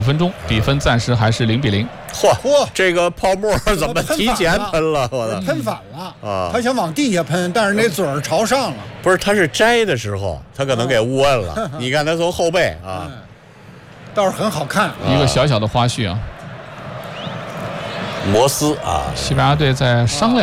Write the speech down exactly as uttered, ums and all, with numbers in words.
五分钟，比分暂时还是零比零。 嚯嚯，这个泡沫怎么提前喷了？我的喷反了啊！ 他想往地下喷，但是那嘴儿朝上了。 不是，他是摘的时候，他可能给误摁了。你看他从后背啊， 倒是很好看。 一个小小的花絮啊， 摩斯啊， 西班牙队在商量。